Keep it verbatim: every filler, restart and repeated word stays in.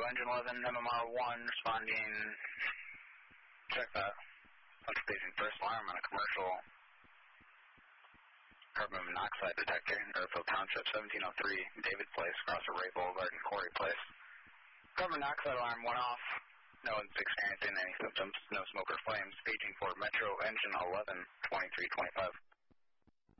Engine eleven, M M R one, responding, check that, occupation first alarm on a commercial carbon monoxide detector in Airfield Township, seventeen oh three, David Place, across the Ray Boulevard and Corey Place. Carbon monoxide alarm went off. No one's experiencing any symptoms, no smoke or flames. Paging for Metro Engine eleven, twenty-three twenty-five.